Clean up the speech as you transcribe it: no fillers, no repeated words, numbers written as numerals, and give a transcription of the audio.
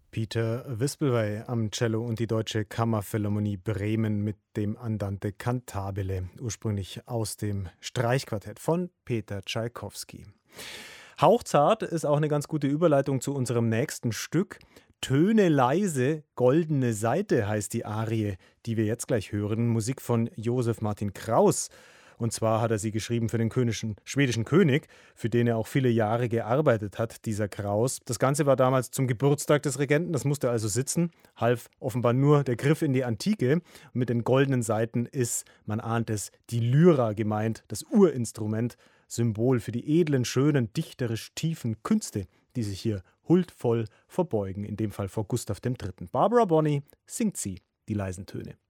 Peter Wispelwey am Cello und die Deutsche Kammerphilharmonie Bremen mit dem Andante cantabile, ursprünglich aus dem Streichquartett von Peter Tschaikowski. Hauchzart ist auch eine ganz gute Überleitung zu unserem nächsten Stück. Töne leise, goldene Seite heißt die Arie, die wir jetzt gleich hören. Musik von Josef Martin Kraus. Und zwar hat er sie geschrieben für den schwedischen König, für den er auch viele Jahre gearbeitet hat, dieser Kraus. Das Ganze war damals zum Geburtstag des Regenten, das musste also sitzen, half offenbar nur der Griff in die Antike. Und mit den goldenen Saiten ist, man ahnt es, die Lyra gemeint, das Urinstrument, Symbol für die edlen, schönen, dichterisch tiefen Künste, die sich hier huldvoll verbeugen, in dem Fall vor Gustav III. Barbara Bonney singt sie die leisen Töne.